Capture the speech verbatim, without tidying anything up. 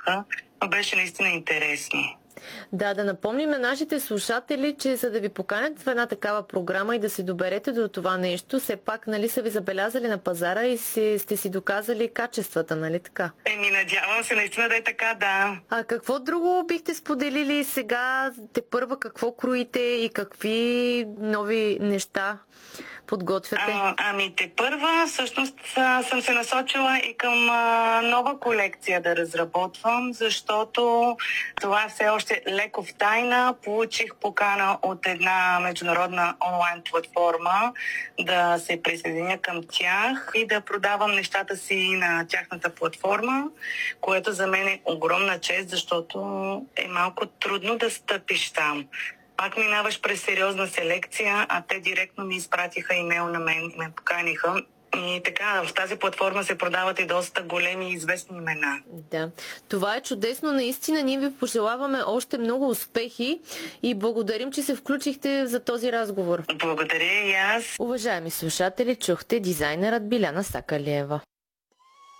участваха, но беше наистина интересно. Да, да напомним на нашите слушатели, че за да ви поканят в една такава програма и да се доберете до това нещо, все пак, нали, са ви забелязали на пазара и си, сте си доказали качествата, нали така? Еми, надявам се наистина да е така, да. А какво друго бихте споделили сега, тепърва какво кроите и какви нови неща подготвяте? А, ами те първа, всъщност а, съм се насочила и към а, нова колекция да разработвам, защото това е все още леко в тайна. Получих покана от една международна онлайн платформа да се присъединя към тях и да продавам нещата си на тяхната платформа, което за мен е огромна чест, защото е малко трудно да стъпиш там. Пак минаваш през сериозна селекция, а те директно ми изпратиха имейл на мен и ме поканиха. И така, в тази платформа се продават и доста големи и известни имена. Да, това е чудесно. Наистина ние ви пожелаваме още много успехи и благодарим, че се включихте за този разговор. Благодаря и аз. Уважаеми слушатели, чухте дизайнерът Биляна Сакалиева.